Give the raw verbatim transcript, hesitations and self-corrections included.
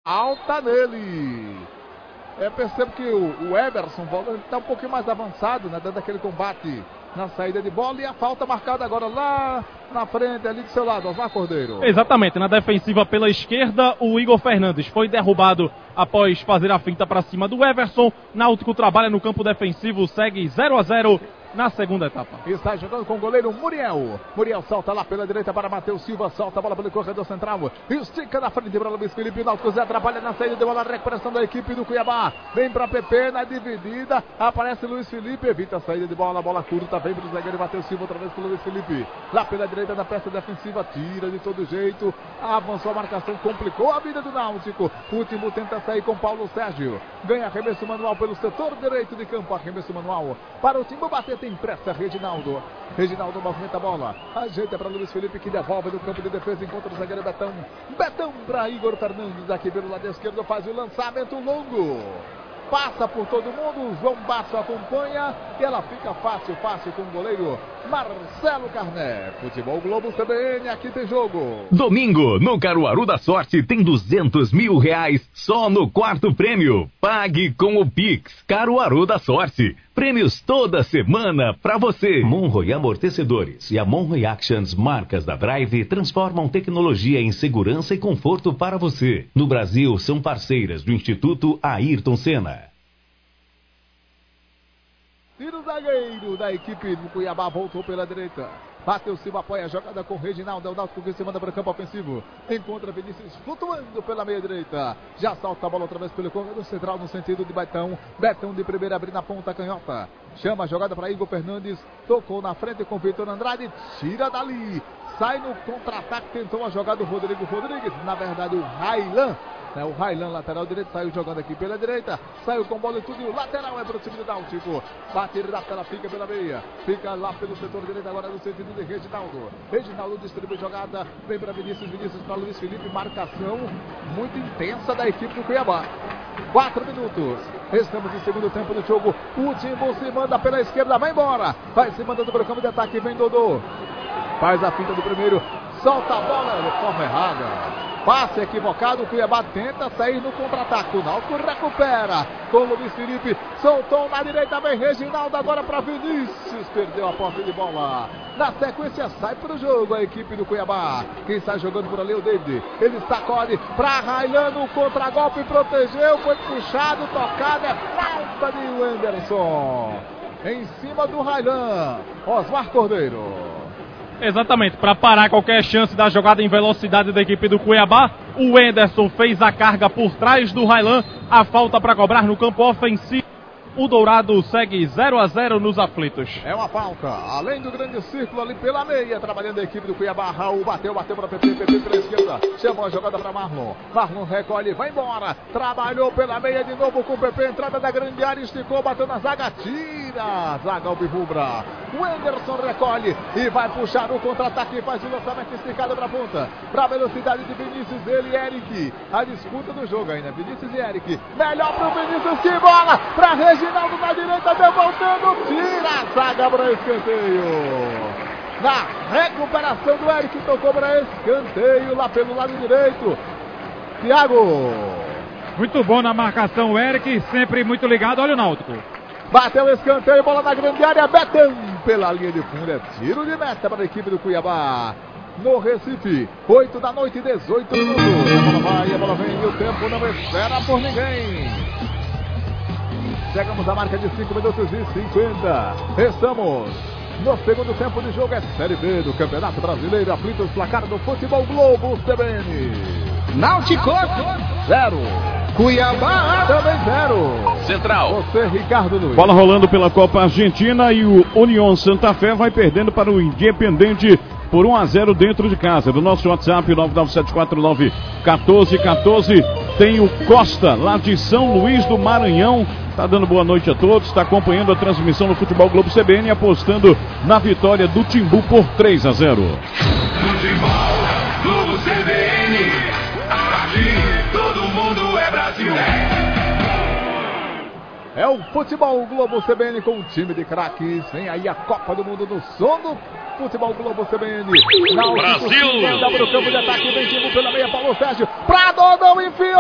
Alta nele. É, percebo que o, o Everson está um pouquinho mais avançado, né, dando aquele combate na saída de bola, e a falta marcada agora lá na frente, ali do seu lado, Osmar Cordeiro. Exatamente, na defensiva pela esquerda, o Igor Fernandes foi derrubado após fazer a finta para cima do Everson. Náutico trabalha no campo defensivo, segue zero a zero na segunda etapa. Está jogando com o goleiro Muriel. Muriel salta lá pela direita para Matheus Silva, solta a bola pelo corredor central, estica na frente para Luiz Felipe. O Náutico Zé atrapalha na saída de bola, recuperação da equipe do Cuiabá. Vem para Pepe na dividida, aparece Luiz Felipe, evita a saída de bola, a bola curta, vem para o zagueiro Matheus Silva, outra vez para o Luiz Felipe. Lá pela direita da peça defensiva, tira de todo jeito, avançou a marcação, complicou a vida do Náutico. Último tenta sair com Paulo Sérgio, ganha arremesso manual pelo setor direito de campo, arremesso manual para o Timbu bater. Tem pressa Reginaldo. Reginaldo movimenta a bola. Ajeita para Luiz Felipe, que devolve no campo de defesa. Encontra o zagueiro Betão. Betão para Igor Fernandes. Aqui pelo lado esquerdo faz o lançamento longo. Passa por todo mundo. O João Basso acompanha. E ela fica fácil, fácil com o goleiro Marcelo Carné. Futebol Globo C B N, aqui tem jogo. Domingo, no Caruaru da Sorte, tem duzentos mil reais só no quarto prêmio. Pague com o Pix. Caruaru da Sorte. Prêmios toda semana pra você. Monroe Amortecedores e a Monroe Actions, marcas da Drive, transformam tecnologia em segurança e conforto para você. No Brasil, são parceiras do Instituto Ayrton Senna. Tira o zagueiro da equipe do Cuiabá, voltou pela direita. Matheus Silva apoia a jogada com o Reginaldo. É o Náutico que se manda para o campo ofensivo. Encontra Vinícius flutuando pela meia direita. Já salta a bola outra vez pelo corredor central no sentido de Betão. Betão de primeira abrindo na ponta canhota. Chama a jogada para Igor Fernandes. Tocou na frente com Vitor Andrade. Tira dali. Sai no contra-ataque. Tentou a jogada do Rodrigo Rodrigues. Na verdade, o Railan. É, o Railan, lateral direito, saiu jogando aqui pela direita, saiu com bola e tudo, e o lateral é para o time do Náutico. Bate rápido, ela fica pela meia, fica lá pelo setor direito agora no sentido de Reginaldo. Reginaldo distribui jogada, vem para Vinícius, Vinícius para Luiz Felipe, marcação muito intensa da equipe do Cuiabá. Quatro minutos, estamos em segundo tempo do jogo, o Timbu se manda pela esquerda, vai embora, vai se mandando para o campo de ataque, vem Dodô, faz a finta do primeiro, solta a bola de forma errada. Passe equivocado, o Cuiabá tenta sair no contra-ataque. O Náutico recupera com o Luiz Felipe. Soltou na direita, vem Reginaldo agora para Vinícius. Perdeu a posse de bola. Na sequência sai para o jogo a equipe do Cuiabá. Quem está jogando por ali é o David. Ele sacode para Railan no contra-golpe, protegeu, foi puxado, tocado. É falta de Wenderson. Em cima do Railan. Osmar Cordeiro. Exatamente, para parar qualquer chance da jogada em velocidade da equipe do Cuiabá, o Wenderson fez a carga por trás do Railan, a falta para cobrar no campo ofensivo. O Dourado segue zero a zero nos aflitos. É uma falta, além do grande círculo ali pela meia, trabalhando a equipe do Cuiabá. Raul bateu, bateu para Pepe, Pepe pela esquerda, chamou a jogada para Marlon. Marlon recolhe, vai embora, trabalhou pela meia de novo com o Pepe, entrada da grande área, esticou, bateu na zaga, tira, zaga Albirrubra. O Anderson recolhe e vai puxar o contra-ataque, faz o lançamento esticado para a ponta, para a velocidade de Vinícius, ele e Eric. A disputa do jogo ainda, Vinícius e Eric. Melhor para o Vinícius, que bola para Reginaldo na direita, devoltando, tira a zaga para escanteio. Na recuperação do Eric, tocou para escanteio lá pelo lado direito. Thiago. Muito bom na marcação o Eric, sempre muito ligado, olha o Náutico. Bateu o escanteio, bola na grande área, Betão pela linha de fundo, é tiro de meta para a equipe do Cuiabá. No Recife, oito da noite, dezoito minutos. A bola vai, a bola vem e o tempo não espera por ninguém. Chegamos à marca de cinco minutos e cinquenta. Estamos no segundo tempo de jogo, é Série B do Campeonato Brasileiro. Aflitos, placar do Futebol Globo C B N. Náutico zero. Cuiabá também zero. Central. Você, Ricardo Luiz. Bola rolando pela Copa Argentina e o União Santa Fé vai perdendo para o Independente por um a zero dentro de casa. Do nosso WhatsApp nove nove sete quatro nove um quatro um quatro. Tem o Costa lá de São Luís do Maranhão. Tá dando boa noite a todos, está acompanhando a transmissão no Futebol Globo C B N, apostando na vitória do Timbu por três a zero. Futebol Globo C B N, aqui todo mundo é Brasil. É o Futebol Globo C B N com um time de craques. Vem aí a Copa do Mundo no som do Futebol Globo C B N. Brasil! Manda para o campo de ataque, vem Timbu pela meia, Paulo Sérgio, pra Dodô, enfiou.